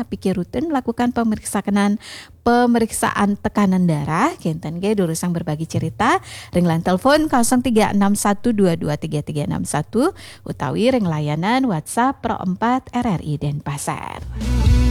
napiki rutin melakukan pemeriksaan tekanan darah, kinten ge durusang berbagi cerita, ringlan telepon 0361223361 utawi ring layanan WhatsApp Pro 4 RRI Denpasar.